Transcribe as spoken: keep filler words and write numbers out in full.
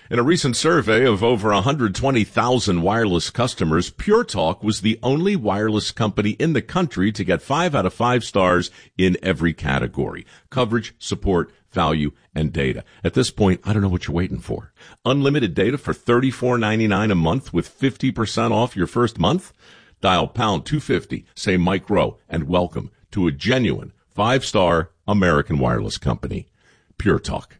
In a recent survey of over one hundred twenty thousand wireless customers, Pure Talk was the only wireless company in the country to get five out of five stars in every category: coverage, support, value, and data. At this point, I don't know what you're waiting for. Unlimited data for thirty-four ninety-nine a month with fifty percent off your first month? Dial pound two fifty, say Mike Rowe, and welcome to a genuine five-star American wireless company, Pure Talk.